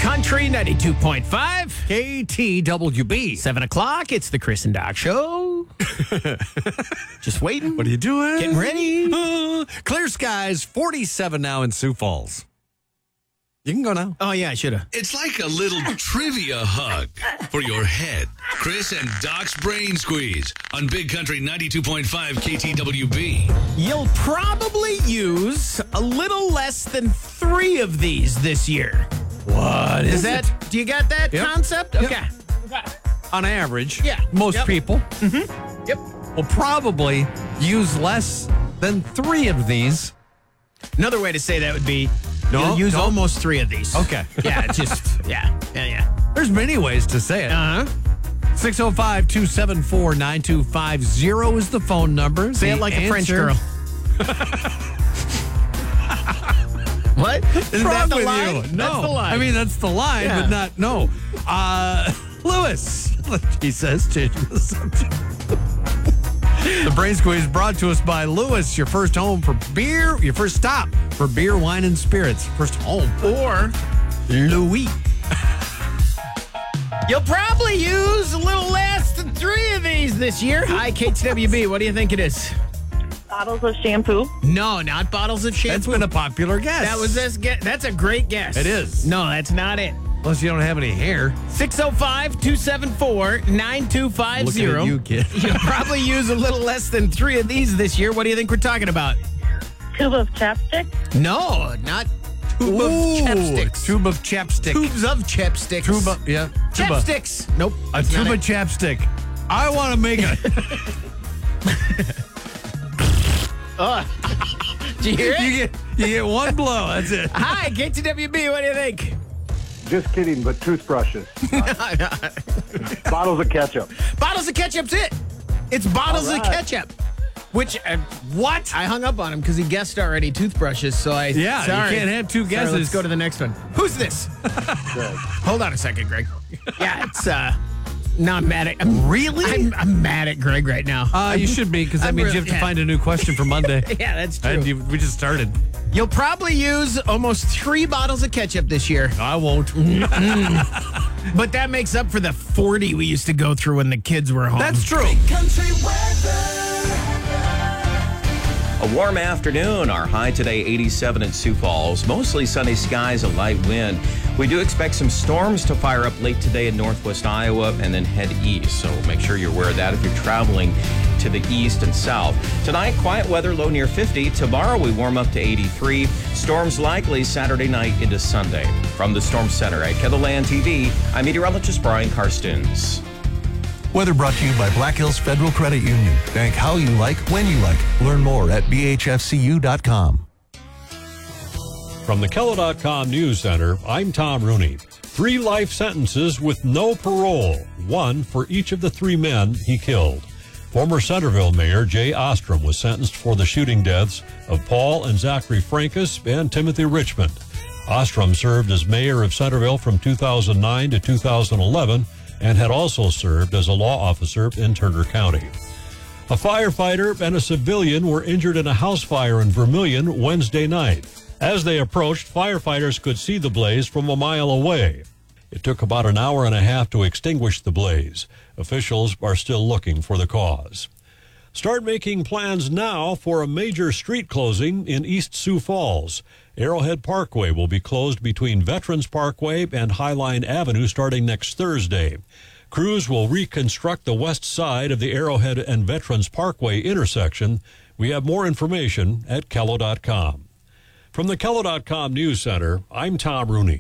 Country 92.5. KTWB. 7 o'clock. It's the Chris and Doc Show. Just waiting. What are you doing? Getting ready. Clear skies, 47 now in Sioux Falls. You can go now. Oh, yeah, I should have. It's like a little trivia hug for your head. Chris and Doc's Brain Squeeze on Big Country 92.5 KTWB. You'll probably use a little less than 3 of these this year. What Is that? Do you got that Yep. concept? Yep. Okay. On average, Yeah. most Yep. people Yep. will probably use less than 3 of these. Another way to say that would be No, you'll use no. almost 3 of these. Okay. Yeah, yeah. There's many ways to say it. Uh-huh. 605-274-9250 is the phone number. Say it The like a French answer- girl. What? Isn't What's that wrong the with line? you? No. That's the line. I mean, that's the line, Yeah. but not, no. Lewis, he says, changing the subject. The Brain Squeeze brought to us by Lewis, your first home for beer, your first stop for beer, wine, and spirits. First home. Or Louis. you'll probably use a little less than 3 of these this year. Hi, KTWB. What do you think it is? Bottles of shampoo. No, not bottles of shampoo. That's been a popular guess. That was this. That's a great guess. It is. No, that's not it. Unless you don't have any hair. 605-274-9250. Looking at you, kid. You'll probably use a little less than 3 of these this year. What do you think we're talking about? Tube of chapstick. No, not tube of chapsticks. Tube of chapstick. Tubes of chapsticks. Tuba, yeah. Tuba. Chapsticks. Nope. A that's not tube of it. chapstick. I want to make a... Did you hear it? you get one blow. That's it. Hi, KTWB. What do you think? Just kidding, but toothbrushes. Bottles of ketchup. Bottles of ketchup's it. It's bottles All of right. ketchup. Which, What? I hung up on him because he guessed already toothbrushes, so I... Yeah, you sorry. can't have 2 Sorry, guesses. let's go to the next one. Who's this? Hold on a second, Greg. Yeah, it's, no, I'm mad at... Really? I'm mad at Greg right now. You should be, because that I'm means you really- have to find a new question for Monday. Yeah, that's true. And we just started. You'll probably use almost 3 bottles of ketchup this year. I won't. But that makes up for the 40 we used to go through when the kids were home. That's true. A warm afternoon. Our high today, 87 in Sioux Falls. Mostly sunny skies, a light wind. We do expect some storms to fire up late today in northwest Iowa and then head east. So make sure you're aware of that if you're traveling to the east and south. Tonight, quiet weather, low near 50. Tomorrow, we warm up to 83. Storms likely Saturday night into Sunday. From the Storm Center at KENDALAND TV, I'm meteorologist Brian Karstens. Weather brought to you by Black Hills Federal Credit Union. Bank how you like, when you like. Learn more at bhfcu.com. From the Kello.com News Center, I'm Tom Rooney. 3 life sentences with no parole, 1 for each of the 3 men he killed. Former Centerville Mayor Jay Ostrom was sentenced for the shooting deaths of Paul and Zachary Frankus and Timothy Richmond. Ostrom served as mayor of Centerville from 2009 to 2011 and had also served as a law officer in Turner County. A firefighter and a civilian were injured in a house fire in Vermilion Wednesday night. As they approached, firefighters could see the blaze from a mile away. It took about an hour and a half to extinguish the blaze. Officials are still looking for the cause. Start making plans now for a major street closing in East Sioux Falls. Arrowhead Parkway will be closed between Veterans Parkway and Highline Avenue starting next Thursday. Crews will reconstruct the west side of the Arrowhead and Veterans Parkway intersection. We have more information at Kello.com. From the Kello.com News Center, I'm Tom Rooney.